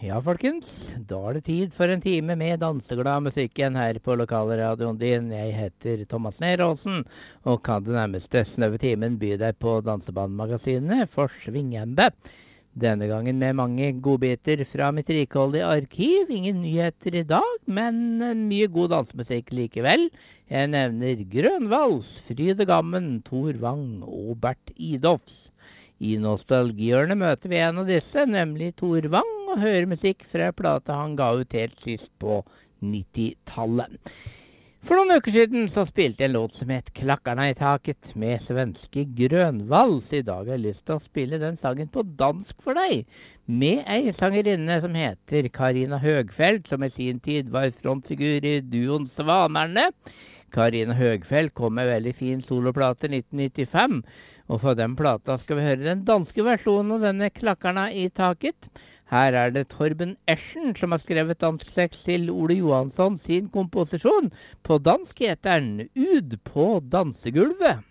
Ja, folkens, da er det tid for en time med danseglad musikk igjen her på lokalradioen din. Jeg heter Thomas Neråsen, og kan det nærmeste snaue timen by deg på dansebandmagasinet for Svingembe. Denne gangen med mange godbiter fra mitt rikholdige arkiv. Ingen nyheter i dag, men mye god dansemusikk likevel. Jeg nevner Grønvals, Fryde Gammen, Tor Wang og Bert Idolfs. I nostalgihjørnet møter vi en av disse, nemlig Tor Wang, og hører musikk fra plata han ga ut helt sist på 90-tallet. For noen uker siden så spilte jeg en låt som het Klakkarna i taket med svenske Grønvals. I dag har jeg lyst til å spille den sangen på dansk for deg, med ei sangerinne som heter Karina Høgfeldt, som i sin tid var frontfigur i duoen Svanerne. Karina Høgfeldt kom med veldig fin soloplate 1995, og for den plata skal vi høre den danske versjonen av denne Klakkarna i taket. Her er det Torben Eschen som har skrevet dansk tekst til Ole Johansson sin komposisjon. På dansk heter den Ud på dansegulvet.